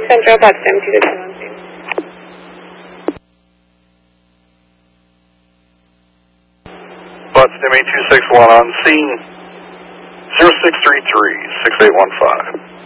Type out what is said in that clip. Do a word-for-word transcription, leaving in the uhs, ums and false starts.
Central, Potsdam two six one two. Potsdam eight two six one on scene, zero six three three, six eight one five.